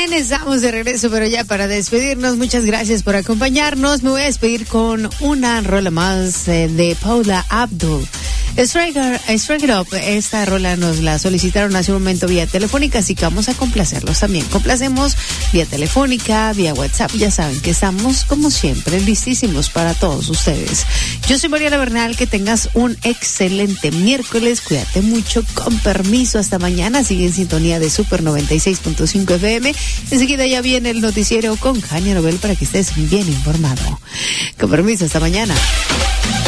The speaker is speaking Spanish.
bien, estamos de regreso, pero ya para despedirnos, muchas gracias por acompañarnos. Me voy a despedir con una rola más de Paula Abdul. Strike It Up. Esta rola nos la solicitaron hace un momento vía telefónica, así que vamos a complacerlos también. Complacemos vía telefónica, vía WhatsApp. Ya saben que estamos, como siempre, listísimos para todos ustedes. Yo soy Mariela Bernal, que tengas un excelente miércoles. Cuídate mucho, con permiso, hasta mañana. Sigue en sintonía de Super 96.5 FM. Enseguida ya viene el noticiero con Jania Nobel para que estés bien informado. Con permiso, hasta mañana.